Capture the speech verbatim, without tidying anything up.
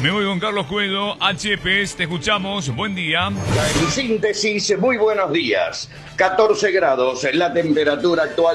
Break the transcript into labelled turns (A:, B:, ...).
A: Me voy con Carlos Cuedo, H P S, te escuchamos, buen día.
B: En síntesis, muy buenos días. catorce grados, la temperatura actual.